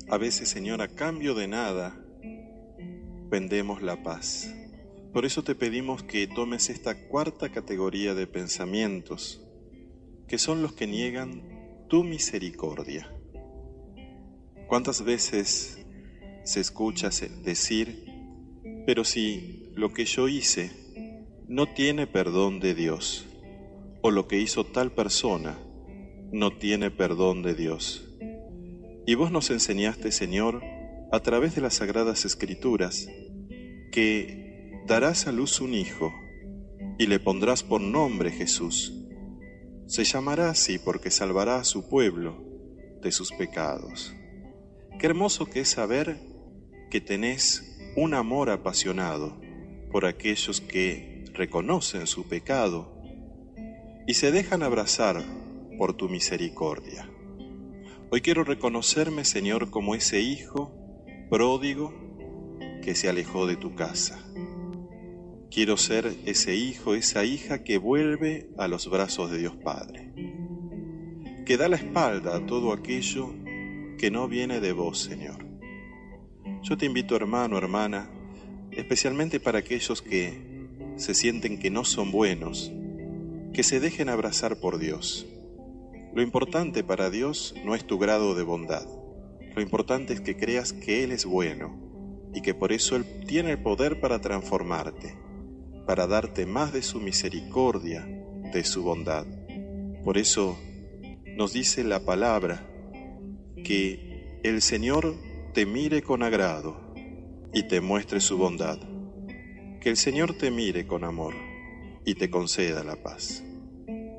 A veces, Señor, a cambio de nada, vendemos la paz. Por eso te pedimos que tomes esta cuarta categoría de pensamientos, que son los que niegan tu misericordia. ¿Cuántas veces se escucha decir, pero si lo que yo hice no tiene perdón de Dios, o lo que hizo tal persona no tiene perdón de Dios? Y vos nos enseñaste, Señor, a través de las Sagradas Escrituras, que darás a luz un hijo y le pondrás por nombre Jesús. Se llamará así porque salvará a su pueblo de sus pecados. Qué hermoso que es saber que tenés un amor apasionado por aquellos que reconocen su pecado y se dejan abrazar por tu misericordia. Hoy quiero reconocerme, Señor, como ese hijo pródigo que se alejó de tu casa. Quiero ser ese hijo, esa hija que vuelve a los brazos de Dios Padre, que da la espalda a todo aquello que no viene de vos, Señor. Yo te invito, hermano, hermana, especialmente para aquellos que se sienten que no son buenos, que se dejen abrazar por Dios. Lo importante para Dios no es tu grado de bondad. Lo importante es que creas que Él es bueno y que por eso Él tiene el poder para transformarte, para darte más de su misericordia, de su bondad. Por eso nos dice la palabra que el Señor te mire con agrado y te muestre su bondad. Que el Señor te mire con amor y te conceda la paz.